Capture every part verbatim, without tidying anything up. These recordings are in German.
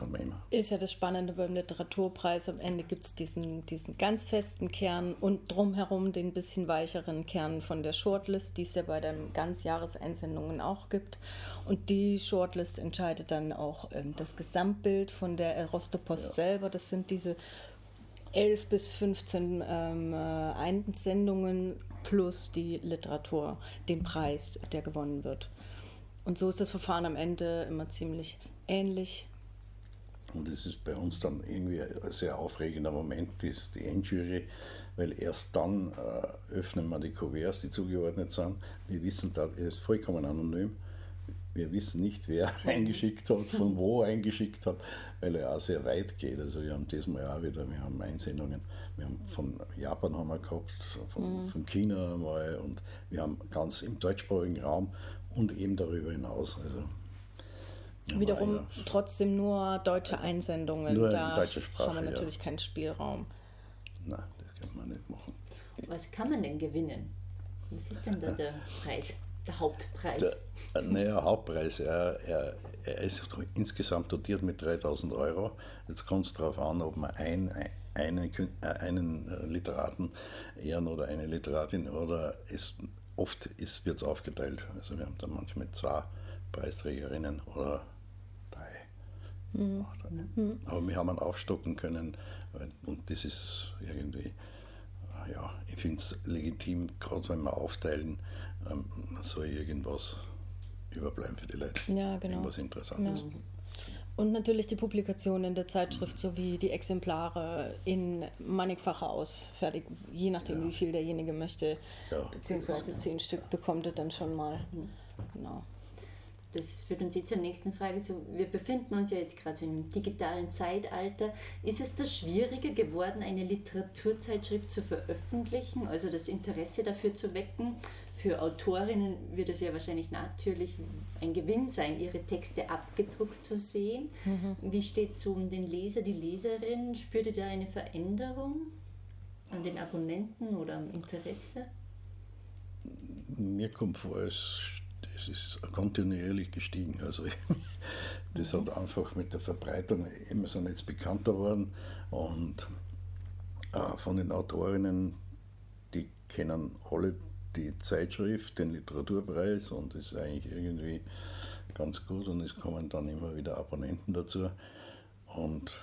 haben wir immer. Ist ja das Spannende beim Literaturpreis. Am Ende gibt es diesen, diesen ganz festen Kern und drumherum den bisschen weicheren Kern von der Shortlist, die es ja bei den Ganzjahreseinsendungen auch gibt. Und die Shortlist entscheidet dann auch ähm, das Gesamtbild von der Rostopost ja. selber. Das sind diese elf bis fünfzehn ähm, Einsendungen plus die Literatur, den Preis, der gewonnen wird. Und so ist das Verfahren am Ende immer ziemlich ähnlich. Und es ist bei uns dann irgendwie ein sehr aufregender Moment, ist die Endjury, weil erst dann äh, öffnen wir die Kuverts, die zugeordnet sind. Wir wissen, das ist vollkommen anonym. Wir wissen nicht, wer eingeschickt hat, von wo eingeschickt hat, weil er auch sehr weit geht. Also wir haben diesmal auch wieder, wir haben Einsendungen, wir haben von Japan haben wir gehabt, von, mhm. von China einmal und wir haben ganz im deutschsprachigen Raum und eben darüber hinaus. Also wiederum ja, trotzdem nur deutsche Einsendungen. Nur da in deutscher Sprache, haben wir natürlich ja. keinen Spielraum. Nein, das kann man nicht machen. Was kann man denn gewinnen? Was ist denn da der Preis, der Hauptpreis? Der, naja, Hauptpreis, er, er, er ist insgesamt dotiert mit dreitausend Euro. Jetzt kommt es darauf an, ob man ein, einen, einen Literaten ehren oder eine Literatin oder es, oft wird es aufgeteilt. Also wir haben da manchmal zwei Preisträgerinnen oder drei. Mhm. Mhm. Aber wir haben ihn aufstocken können und das ist irgendwie, ja, ich finde es legitim, gerade wenn wir aufteilen, ähm, soll irgendwas überbleiben für die Leute. Ja, genau. Irgendwas Interessantes. Ja. Und natürlich die Publikation in der Zeitschrift sowie die Exemplare in mannigfacher Ausfertigung, je nachdem ja. wie viel derjenige möchte, ja. beziehungsweise zehn Stück bekommt er dann schon mal. Mhm. Genau. Das führt uns jetzt zur nächsten Frage. So, wir befinden uns ja jetzt gerade so im digitalen Zeitalter. Ist es da schwieriger geworden, eine Literaturzeitschrift zu veröffentlichen, also das Interesse dafür zu wecken? Für Autorinnen wird es ja wahrscheinlich natürlich ein Gewinn sein, ihre Texte abgedruckt zu sehen. Mhm. Wie steht es so um den Leser, die Leserin? Spürt ihr da eine Veränderung an den Abonnenten oder am Interesse? Mir kommt vor, es Es ist kontinuierlich gestiegen. Also das hat einfach mit der Verbreitung immer so jetzt bekannter worden und äh, von den Autorinnen, die kennen alle die Zeitschrift, den Literaturpreis und das ist eigentlich irgendwie ganz gut und es kommen dann immer wieder Abonnenten dazu und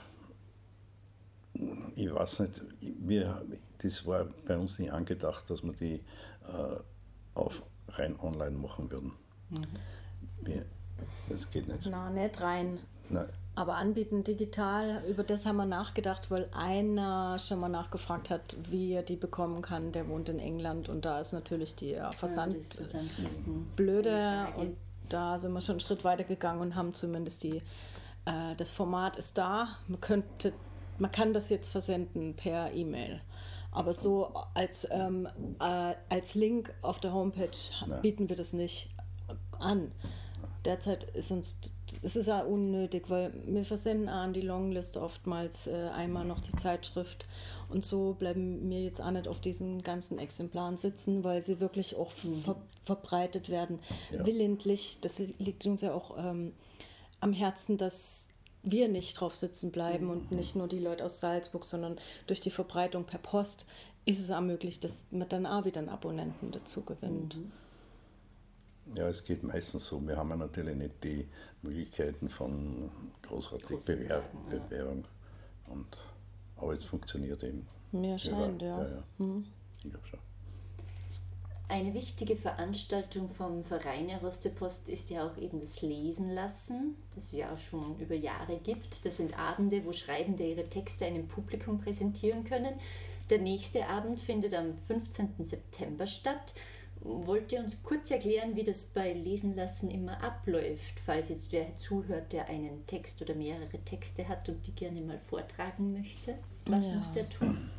ich weiß nicht, wir, das war bei uns nicht angedacht, dass wir die äh, auf rein online machen würden. Mhm. Wir, das geht nicht. Na, nicht rein. Nein. Aber anbieten digital, über das haben wir nachgedacht, weil einer schon mal nachgefragt hat, wie er die bekommen kann. Der wohnt in England und da ist natürlich die ja, Versand ja, blöde. Und da sind wir schon einen Schritt weiter gegangen und haben zumindest die, äh, das Format ist da. Man könnte, man kann das jetzt versenden per E-Mail. Aber so als, ähm, äh, als Link auf der Homepage Nein. bieten wir das nicht an. Derzeit ist uns, es ist auch unnötig, weil wir versenden an die Longlist oftmals äh, einmal noch die Zeitschrift und so bleiben wir jetzt auch nicht auf diesen ganzen Exemplaren sitzen, weil sie wirklich auch ver- verbreitet werden, ja. willentlich. Das liegt uns ja auch ähm, am Herzen, dass wir nicht drauf sitzen bleiben mhm. und nicht nur die Leute aus Salzburg, sondern durch die Verbreitung per Post ist es auch möglich, dass man dann auch wieder einen Abonnenten dazu gewinnt. Mhm. Ja, es geht meistens so. Wir haben ja natürlich nicht die Möglichkeiten von großartig Bewer- ja. Bewerbung. Und, aber es funktioniert eben. Mir scheint, ja. ja. ja. Mhm. Ich glaube schon. Eine wichtige Veranstaltung vom Verein Rostopost ist ja auch eben das Lesen lassen, das es ja auch schon über Jahre gibt. Das sind Abende, wo Schreibende ihre Texte einem Publikum präsentieren können. Der nächste Abend findet am fünfzehnten September statt. Wollt ihr uns kurz erklären, wie das bei Lesen lassen immer abläuft, falls jetzt wer zuhört, der einen Text oder mehrere Texte hat und die gerne mal vortragen möchte? Was ja. muss der tun?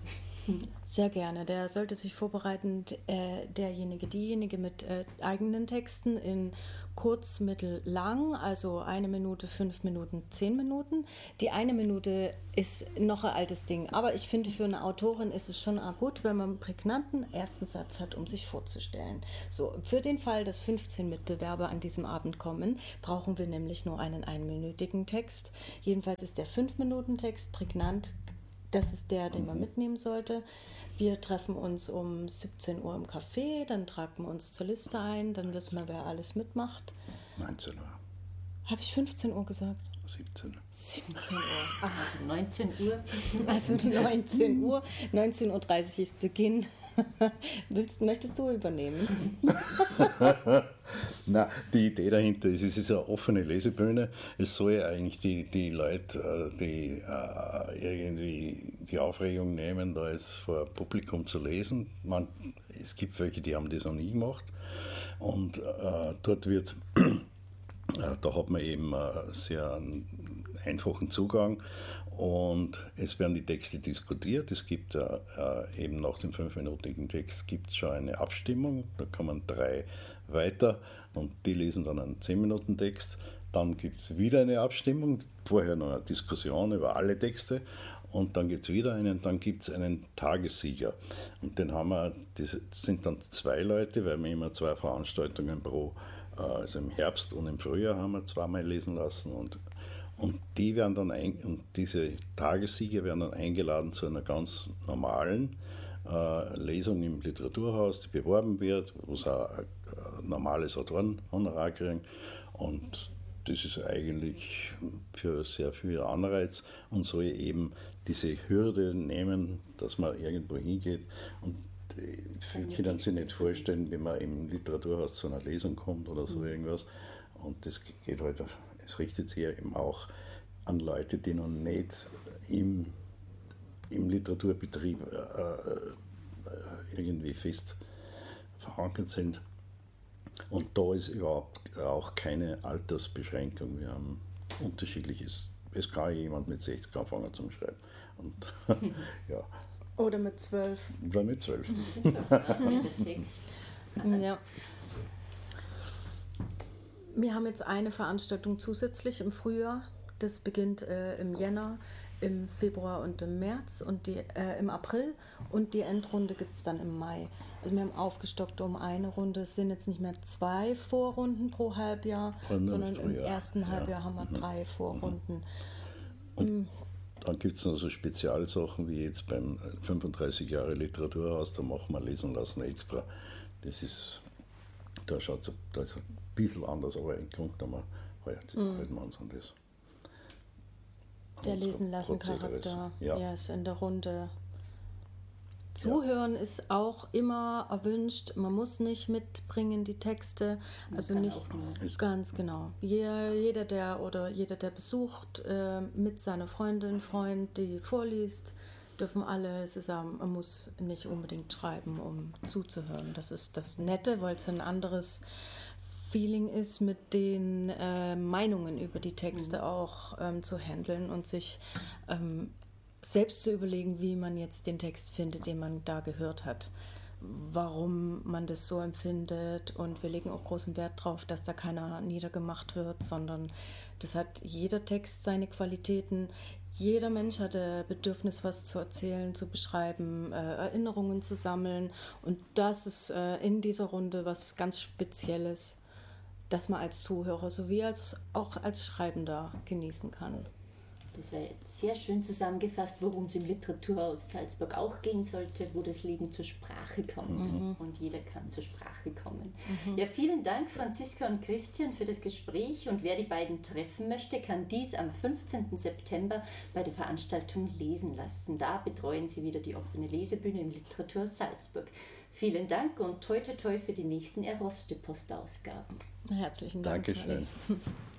Sehr gerne. Der sollte sich vorbereiten, äh, derjenige, diejenige mit äh, eigenen Texten in kurz, mittel, lang, also eine Minute, fünf Minuten, zehn Minuten. Die eine Minute ist noch ein altes Ding, aber ich finde, für eine Autorin ist es schon auch gut, wenn man einen prägnanten ersten Satz hat, um sich vorzustellen. So, für den Fall, dass fünfzehn Mitbewerber an diesem Abend kommen, brauchen wir nämlich nur einen einminütigen Text. Jedenfalls ist der fünf-Minuten-Text prägnant. Das ist der, den man mitnehmen sollte. Wir treffen uns um siebzehn Uhr im Café, dann tragen wir uns zur Liste ein, dann wissen wir, wer alles mitmacht. neunzehn Uhr. Habe ich fünfzehn Uhr gesagt? siebzehn. siebzehn Uhr. Ach, also neunzehn Uhr. Also neunzehn Uhr, neunzehn Uhr dreißig ist Beginn. Willst, möchtest du übernehmen? Na, die Idee dahinter ist, es ist eine offene Lesebühne. Es soll ja eigentlich die, die Leute, die äh, irgendwie die Aufregung nehmen, da jetzt vor Publikum zu lesen. Man, es gibt welche, die haben das noch nie gemacht. Und äh, dort wird, äh, da hat man eben äh, sehr einen einfachen Zugang. Und es werden die Texte diskutiert. Es gibt äh, eben nach dem fünfminütigen Text gibt es schon eine Abstimmung. Da kommen drei weiter und die lesen dann einen zehn-Minuten-Text. Dann gibt es wieder eine Abstimmung, vorher noch eine Diskussion über alle Texte. Und dann gibt es wieder einen, dann gibt es einen Tagessieger. Und den haben wir, das sind dann zwei Leute, weil wir immer zwei Veranstaltungen pro, äh, also im Herbst und im Frühjahr haben wir zweimal lesen lassen. Und Und die werden dann ein, und diese Tagessieger werden dann eingeladen zu einer ganz normalen äh, Lesung im Literaturhaus, die beworben wird, wo sie auch ein, ein normales Autorenhonorar kriegen. Und das ist eigentlich für sehr viel Anreiz und soll eben diese Hürde nehmen, dass man irgendwo hingeht. Und viele können sich nicht vorstellen, wenn man im Literaturhaus zu einer Lesung kommt oder so irgendwas. Und das geht halt. Es richtet sich ja eben auch an Leute, die noch nicht im, im Literaturbetrieb äh, irgendwie fest verankert sind. Und da ist überhaupt auch keine Altersbeschränkung. Wir haben unterschiedliches. Es kann jemand mit sechzig anfangen zum Schreiben. Und, ja. Oder mit zwölf. Oder mit zwölf. Text. Ja. Wir haben jetzt eine Veranstaltung zusätzlich im Frühjahr. Das beginnt äh, im Jänner, im Februar und im März und die, äh, im April. Und die Endrunde gibt es dann im Mai. Also wir haben aufgestockt um eine Runde. Es sind jetzt nicht mehr zwei Vorrunden pro Halbjahr, Und sondern im Frühjahr. ersten Halbjahr Ja. haben wir Mhm. drei Vorrunden. Und dann gibt es noch so Spezialsachen wie jetzt beim fünfunddreißig Jahre Literaturhaus, da machen wir lesen lassen extra. Das ist, da schaut es da ist ein bisschen anders, aber im Grunde genommen halten wir uns an das. Der Unsere Lesen lassen Prozedere ist- Charakter, Ja. ja, ist in der Runde. Zuhören ist auch immer erwünscht. Man muss nicht mitbringen die Texte, also kann nicht auch nur. Ist- ganz genau. Jeder, jeder der oder jeder der besucht äh, mit seiner Freundin, Freund, die vorliest, dürfen alle. Es ist, ähm, man muss nicht unbedingt schreiben, um zuzuhören. Das ist das Nette, weil es ein anderes Feeling ist, mit den äh, Meinungen über die Texte Mhm. auch ähm, zu handeln und sich ähm, selbst zu überlegen, wie man jetzt den Text findet, den man da gehört hat, warum man das so empfindet. Und wir legen auch großen Wert darauf, dass da keiner niedergemacht wird, sondern das hat jeder Text seine Qualitäten. Jeder Mensch hat ein Bedürfnis, was zu erzählen, zu beschreiben, äh, Erinnerungen zu sammeln. Und das ist äh, in dieser Runde was ganz Spezielles, das man als Zuhörer sowie als, auch als Schreibender genießen kann. Das wäre jetzt sehr schön zusammengefasst, worum es im Literaturhaus Salzburg auch gehen sollte, wo das Leben zur Sprache kommt. Mhm. Und jeder kann zur Sprache kommen. Mhm. Ja, vielen Dank, Franziska und Christian, für das Gespräch. Und wer die beiden treffen möchte, kann dies am fünfzehnten September bei der Veranstaltung lesen lassen. Da betreuen sie wieder die offene Lesebühne im Literaturhaus Salzburg. Vielen Dank und toi toi toi für die nächsten Eroste-Postausgaben. Herzlichen Dank. Dankeschön. Marie.